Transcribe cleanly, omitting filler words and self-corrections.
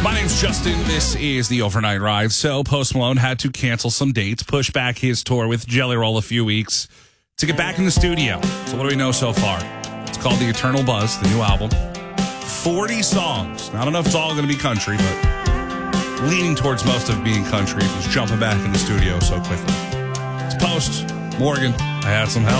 My name's Justin. This is the Overnight Ride. So Post Malone had to cancel some dates, push back his tour with Jelly Roll a few weeks to get back in the studio. So what do we know so far? It's called The Eternal Buzz, the new album. 40 songs. Now, I don't know if it's all going to be country, but leaning towards most of it being country if he's jumping back in the studio so quickly. It's Post, Morgan. I had some help.